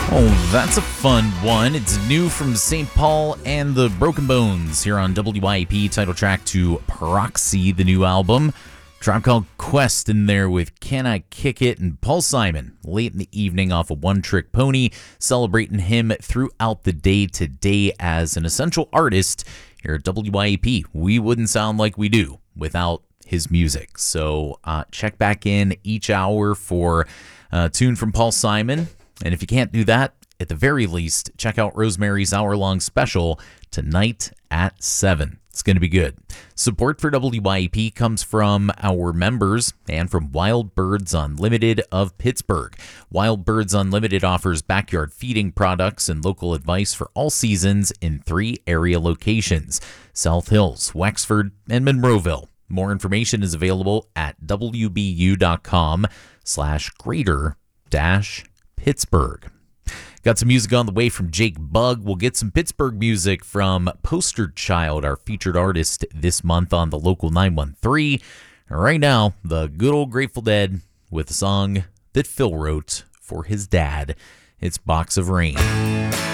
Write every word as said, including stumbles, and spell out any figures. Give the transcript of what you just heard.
Oh, that's a fun one. It's new from Saint Paul and the Broken Bones here on W I A P. Title track to Proxy, the new album. Tribe Called Quest in there with Can I Kick It, and Paul Simon late in the evening off of One Trick Pony, celebrating him throughout the day today as an essential artist here at W I A P. We wouldn't sound like we do without his music. So uh, check back in each hour for a tune from Paul Simon. And if you can't do that, at the very least, check out Rosemary's hour-long special tonight at seven. It's going to be good. Support for W I A P comes from our members and from Wild Birds Unlimited of Pittsburgh. Wild Birds Unlimited offers backyard feeding products and local advice for all seasons in three area locations: South Hills, Wexford, and Monroeville. More information is available at wbu.com slash greater dash Pittsburgh. Got some music on the way from Jake Bugg. We'll get some Pittsburgh music from Poster Child, our featured artist this month on the Local nine one three. Right now, the good old Grateful Dead with a song that Phil wrote for his dad. It's Box of Rain.